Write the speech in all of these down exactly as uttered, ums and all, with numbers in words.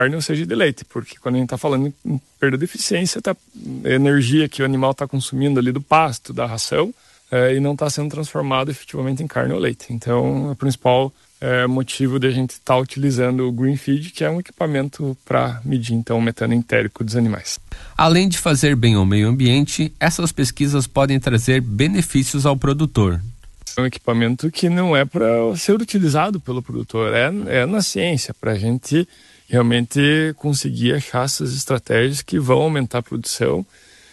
carne ou seja de leite, porque quando a gente está falando em perda de eficiência, tá, a energia que o animal está consumindo ali do pasto, da ração, é, e não está sendo transformado efetivamente em carne ou leite. Então, o principal é, motivo de a gente estar tá utilizando o Green Feed, que é um equipamento para medir então, o metano entérico dos animais. Além de fazer bem ao meio ambiente, essas pesquisas podem trazer benefícios ao produtor. É um equipamento que não é para ser utilizado pelo produtor, é, é na ciência, para a gente realmente conseguir achar essas estratégias que vão aumentar a produção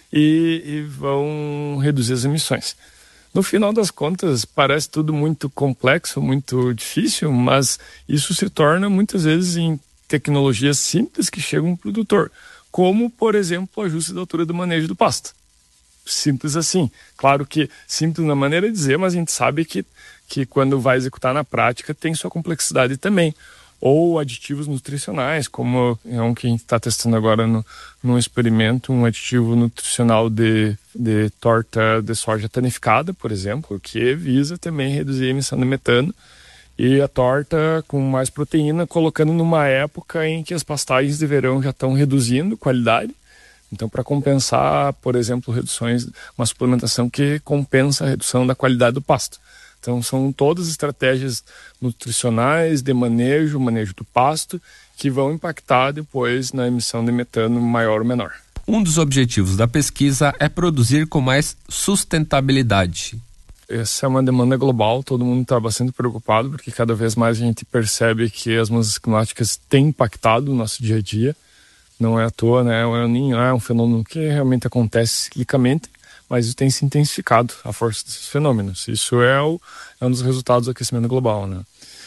e, e vão reduzir as emissões. No final das contas, parece tudo muito complexo, muito difícil, mas isso se torna muitas vezes em tecnologias simples que chegam ao produtor, como, por exemplo, o ajuste da altura do manejo do pasto. Simples assim. Claro que simples na maneira de dizer, mas a gente sabe que, que quando vai executar na prática tem sua complexidade também. Ou aditivos nutricionais, como é um que a gente está testando agora no, num experimento, um aditivo nutricional de, de torta de soja tanificada, por exemplo, que visa também reduzir a emissão de metano, e a torta com mais proteína, colocando numa época em que as pastagens de verão já estão reduzindo qualidade. Então, para compensar, por exemplo, reduções, uma suplementação que compensa a redução da qualidade do pasto. Então, são todas estratégias nutricionais, de manejo, manejo do pasto, que vão impactar depois na emissão de metano maior ou menor. Um dos objetivos da pesquisa é produzir com mais sustentabilidade. Essa é uma demanda global, todo mundo está bastante preocupado, porque cada vez mais a gente percebe que as mudanças climáticas têm impactado o nosso dia a dia. Não é à toa, né? O El Niño é um fenômeno que realmente acontece ciclicamente, mas isso tem se intensificado, a força desses fenômenos. Isso é, o, é um dos resultados do aquecimento global, né?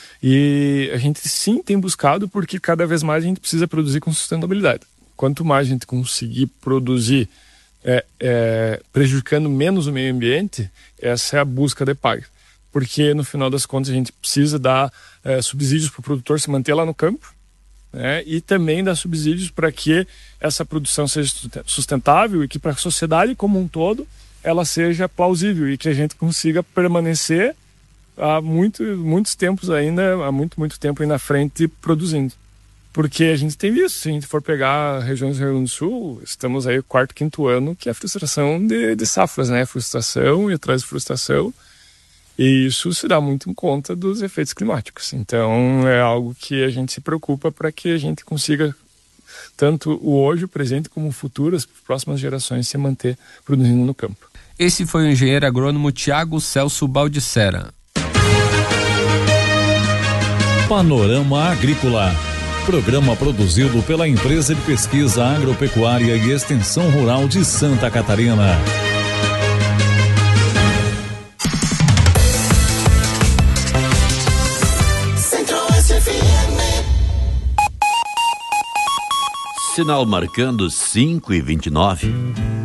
E a gente sim tem buscado, porque cada vez mais a gente precisa produzir com sustentabilidade. Quanto mais a gente conseguir produzir é, é, prejudicando menos o meio ambiente, essa é a busca de paz. Porque no final das contas a gente precisa dar é, subsídios para o produtor se manter lá no campo, né? E também dar subsídios para que essa produção seja sustentável e que para a sociedade como um todo ela seja plausível e que a gente consiga permanecer há muito, muitos tempos ainda, há muito, muito tempo aí na frente produzindo. Porque a gente tem visto, se a gente for pegar regiões do Rio Grande do Sul, estamos aí quarto, quinto ano, que é a frustração de, de safras, né? Frustração e atrás de frustração. E isso se dá muito em conta dos efeitos climáticos. Então, é algo que a gente se preocupa para que a gente consiga, tanto o hoje, o presente, como o futuro, as próximas gerações, se manter produzindo no campo. Esse foi o engenheiro agrônomo Tiago Celso Baldissera. Panorama Agrícola. Programa produzido pela Empresa de Pesquisa Agropecuária e Extensão Rural de Santa Catarina. Sinal marcando cinco e vinte e nove.